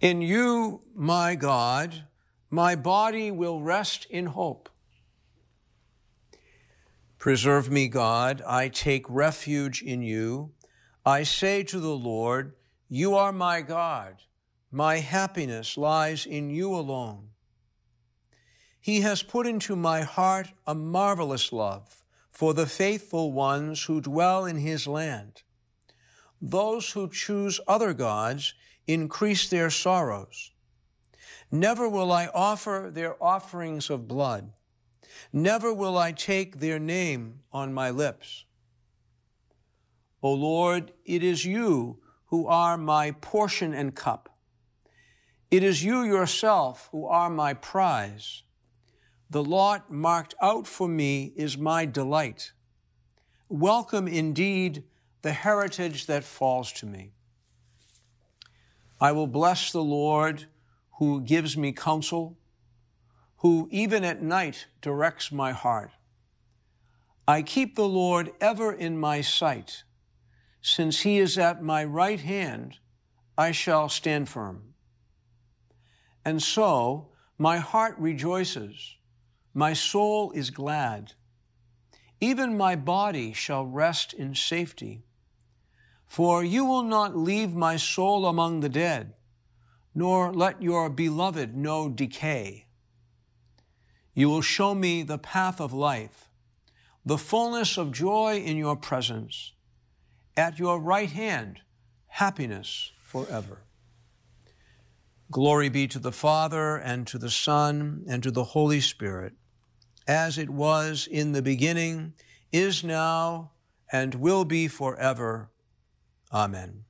In you, my God, my body will rest in hope. Preserve me, God, I take refuge in you. I say to the Lord, you are my God. My happiness lies in you alone. He has put into my heart a marvelous love for the faithful ones who dwell in his land. Those who choose other gods increase their sorrows. Never will I offer their offerings of blood. Never will I take their name on my lips. O Lord, it is you who are my portion and cup. It is you yourself who are my prize. The lot marked out for me is my delight. Welcome indeed the heritage that falls to me. I will bless the Lord who gives me counsel, who even at night directs my heart. I keep the Lord ever in my sight. Since he is at my right hand, I shall stand firm. And so my heart rejoices, my soul is glad. Even my body shall rest in safety. For you will not leave my soul among the dead, nor let your beloved know decay. You will show me the path of life, the fullness of joy in your presence. At your right hand, happiness forever. Glory be to the Father, and to the Son, and to the Holy Spirit, as it was in the beginning, is now, and will be forever. Amen.